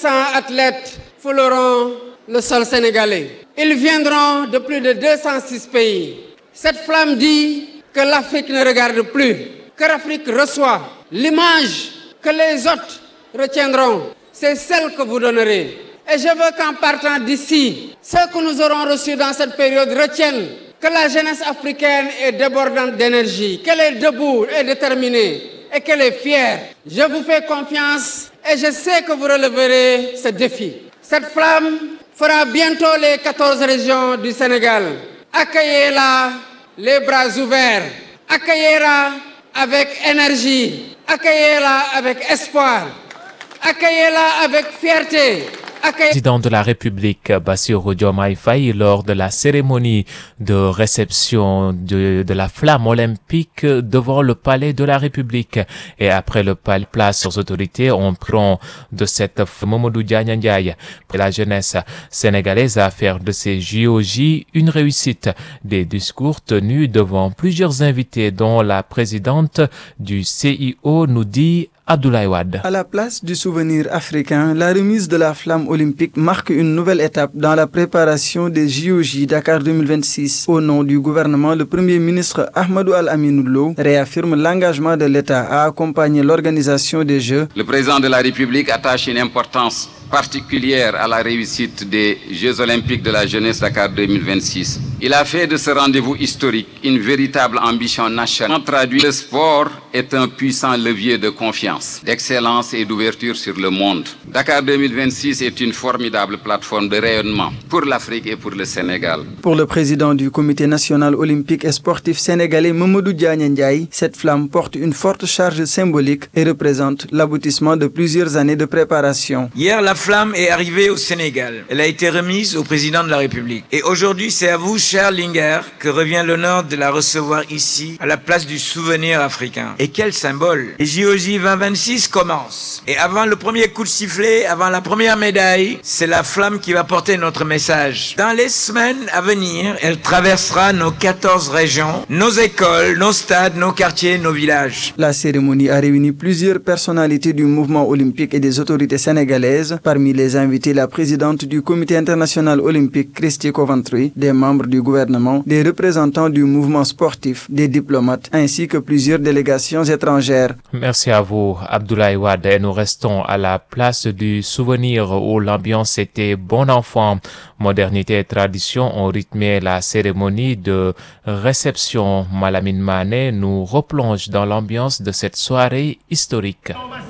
200 athlètes fouleront le sol sénégalais. Ils viendront de plus de 206 pays. Cette flamme dit que l'Afrique ne regarde plus, que l'Afrique reçoit. L'image que les autres retiendront, c'est celle que vous donnerez. Et je veux qu'en partant d'ici, ceux que nous aurons reçus dans cette période retiennent que la jeunesse africaine est débordante d'énergie, qu'elle est debout et déterminée et qu'elle est fière. Je vous fais confiance et je sais que vous releverez ce défi. Cette flamme fera bientôt les 14 régions du Sénégal. Accueillez-la les bras ouverts. Accueillez-la avec énergie. Accueillez-la avec espoir. Accueillez-la avec fierté. Président de la République Bassirou Diomaye Faye lors de la cérémonie de réception de la flamme olympique devant le palais de la République. Et après le palais, place aux autorités on prend de cette Mamadou Diagne Ndiaye. La jeunesse sénégalaise à faire de ces JOJ une réussite. Des discours tenus devant plusieurs invités dont la présidente du CIO nous dit Abdoulaye Wade. À la place du souvenir africain, la remise de la flamme olympique marque une nouvelle étape dans la préparation des JOJ Dakar 2026. Au nom du gouvernement, le Premier ministre Ahmadou Al-Aminou Lo réaffirme l'engagement de l'État à accompagner l'organisation des Jeux. Le président de la République attache une importance particulière à la réussite des Jeux olympiques de la jeunesse Dakar 2026. Il a fait de ce rendez-vous historique une véritable ambition nationale. En traduit, le sport est un puissant levier de confiance, d'excellence et d'ouverture sur le monde. Dakar 2026 est une formidable plateforme de rayonnement pour l'Afrique et pour le Sénégal. Pour le président du Comité national olympique et sportif sénégalais Mamadou Diagne Ndiaye, cette flamme porte une forte charge symbolique et représente l'aboutissement de plusieurs années de préparation. Hier, la flamme est arrivée au Sénégal. Elle a été remise au président de la République. Et aujourd'hui, c'est à vous, cher Linguère, que revient l'honneur de la recevoir ici, à la place du souvenir africain. Et quel symbole! Les JOJ 2026 commencent. Et avant le premier coup de sifflet, avant la première médaille, c'est la flamme qui va porter notre message. Dans les semaines à venir, elle traversera nos 14 régions, nos écoles, nos stades, nos quartiers, nos villages. La cérémonie a réuni plusieurs personnalités du mouvement olympique et des autorités sénégalaises. Parmi les invités, la présidente du Comité international olympique, Christy Coventry, des membres du gouvernement, des représentants du mouvement sportif, des diplomates, ainsi que plusieurs délégations étrangères. Merci à vous, Abdoulaye Wade. Et nous restons à la place du souvenir où l'ambiance était bon enfant. Modernité et tradition ont rythmé la cérémonie de réception. Malamine Mané nous replonge dans l'ambiance de cette soirée historique.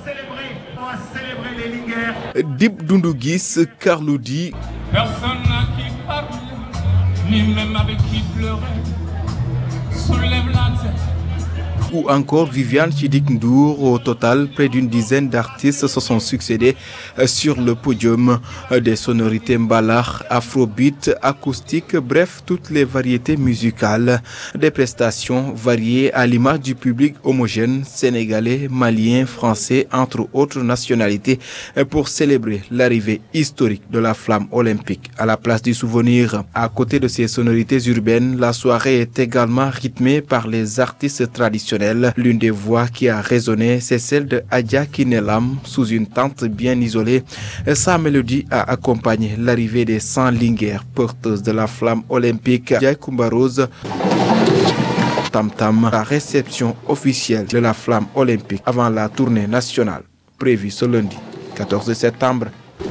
Dip Doundou Guiss, Carlou D. Personne n'a qui parle, ni même avec qui pleurer. Soulève la tête. Ou encore Viviane Chidid Ndour. Au total, près d'une dizaine d'artistes se sont succédés sur le podium. Des sonorités mbalar, afrobeat, acoustique, bref, toutes les variétés musicales. Des prestations variées à l'image du public homogène, sénégalais, malien, français, entre autres nationalités, pour célébrer l'arrivée historique de la flamme olympique à la place du souvenir. À côté de ces sonorités urbaines, la soirée est également rythmée par les artistes traditionnels. L'une des voix qui a résonné, c'est celle de Adja Kinelam, sous une tente bien isolée. Sa mélodie a accompagné l'arrivée des 100 linguères porteuses de la flamme olympique. Adja Kumbarose, Tam Tam, la réception officielle de la flamme olympique avant la tournée nationale, prévue ce lundi 14 septembre.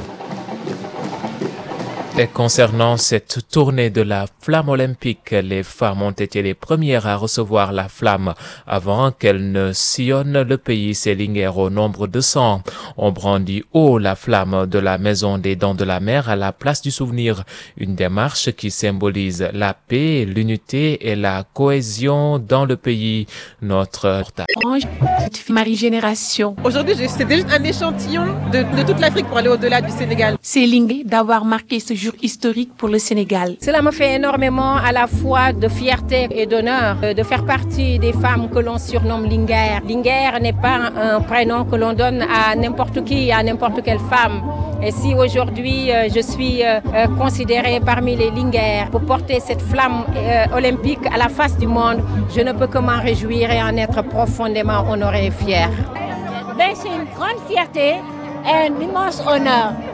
Et concernant cette tournée de la flamme olympique, les femmes ont été les premières à recevoir la flamme avant qu'elle ne sillonne le pays. Ces linguères au nombre de 100 ont brandi haut la flamme de la maison des Dents de la Mer à la place du souvenir. Une démarche qui symbolise la paix, l'unité et la cohésion dans le pays. Notre Marie Génération. Aujourd'hui, c'était juste un échantillon de toute l'Afrique pour aller au-delà du Sénégal. C'est Lingué d'avoir marqué ce jour historique pour le Sénégal. Cela me fait énormément à la fois de fierté et d'honneur de faire partie des femmes que l'on surnomme Linguère. Linguère n'est pas un prénom que l'on donne à n'importe qui, à n'importe quelle femme. Et si aujourd'hui je suis considérée parmi les Linguères pour porter cette flamme olympique à la face du monde, je ne peux que m'en réjouir et en être profondément honorée et fière. C'est une grande fierté et un immense honneur.